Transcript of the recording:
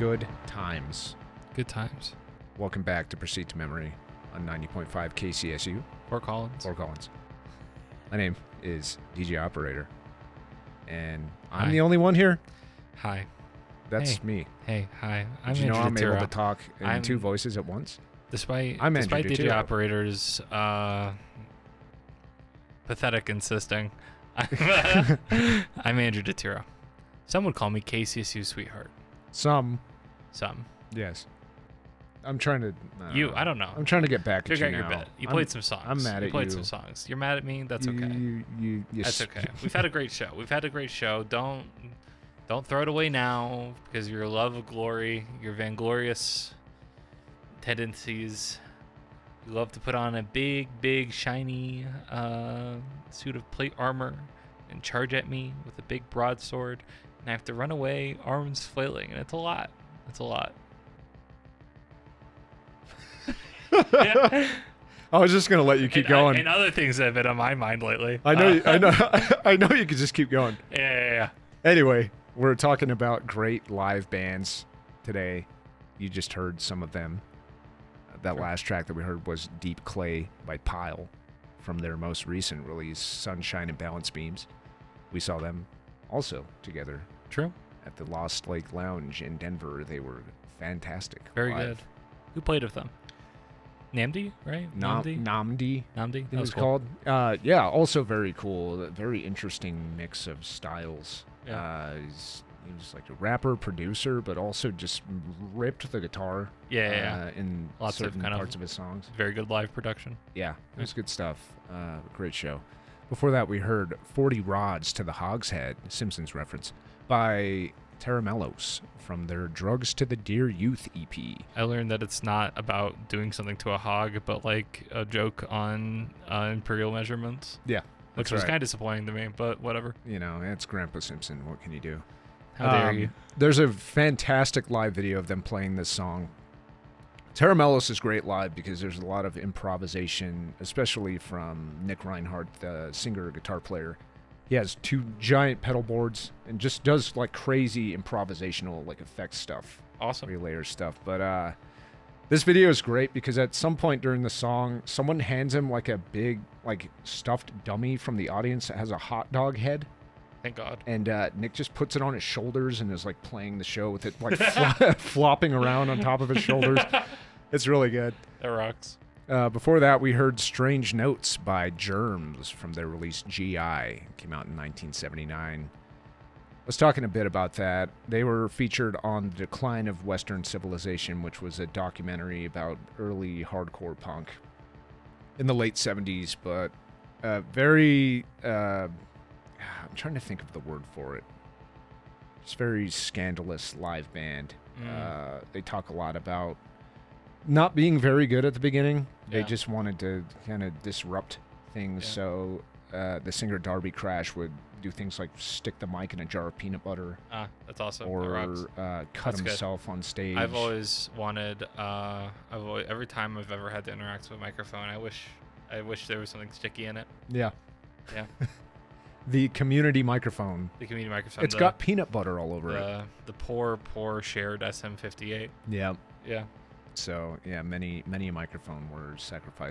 Good times. Good times. Welcome back to Proceed to Memory on 90.5 KCSU. Fort Collins. Fort Collins. My name is DJ Operator, and I'm Hi. the only one here. Hi. That's Hey. me. Hey. Hi. I'm Did you know Andrew I'm able to Datiro. talk in I'm- two voices at once? Despite I'm Andrew DJ Datiro. Operator's pathetic insisting, I'm Andrew Datiro. Some would call me KCSU sweetheart. Some, Some. yes. I'm trying to... I don't know. I'm trying to get back at Figure you out your now. bet. You played some songs. I'm mad you at played you. some songs. You're mad at me? That's okay. You That's okay. We've had a great show. Don't throw it away now because your love of glory, your vainglorious tendencies. You love to put on a big, shiny suit of plate armor and charge at me with a big broadsword, and I have to run away, arms flailing, and it's a lot. It's a lot. Yeah. I was just gonna let you keep going. And other things that have been on my mind lately. I know. I know you could just keep going. Yeah. Anyway, we're talking about great live bands today. You just heard some of them. That Sure. last track that we heard was Deep Clay by Pile from their most recent release, Sunshine and Balance Beams. We saw them also together True. at the Lost Lake Lounge in Denver. They were fantastic. Very live. good. Who played with them? Namdi, right? Namdi? Namdi. Namdi? It was called. Yeah, also very cool. A very interesting mix of styles. Yeah. He was like a rapper, producer, but also just ripped the guitar. Yeah. In Lots of certain kind of- parts of his songs. Very good live production. Yeah, it was good stuff. Great show. Before that, we heard 40 Rods to the Hogshead, Simpsons reference, by Taramellos from their Drugs to the Dear Youth E EP. I learned that it's not about doing something to a hog, but like a joke on imperial measurements. Yeah, Which that's was right. kind of disappointing to me, but whatever. You know, it's Grandpa Simpson. What can you do? How dare you? There's a fantastic live video of them playing this song. Taramellos is great live because there's a lot of improvisation, especially from Nick Reinhardt, the singer guitar player. He has two giant pedal boards and just does like crazy improvisational like effect stuff, Awesome. relayer stuff. But this video is great because at some point during the song, someone hands him like a big like stuffed dummy from the audience that has a hot dog head. Thank God. And Nick just puts it on his shoulders and is like playing the show with it like flopping around on top of his shoulders. It's really good. That rocks. Before that, we heard Strange Notes by Germs from their release GI. It came out in 1979. I was talking a bit about that. They were featured on The Decline of Western Civilization, which was a documentary about early hardcore punk in the late 70s, but very... I'm trying to think of the word for it. It's very scandalous live band. They talk a lot about not being very good at the beginning. They Yeah. just wanted to kind of disrupt things. Yeah. So the singer Darby Crash would do things like stick the mic in a jar of peanut butter That's awesome. That or rocks. cut That's good. himself on stage. I've always wanted. Every time I've ever had to interact with a microphone, I wish there was something sticky in it. Yeah. Yeah. The community microphone. The community microphone. It's got peanut butter all over it. The poor shared SM58. Yeah. Yeah. So, yeah, many a microphone were sacrificed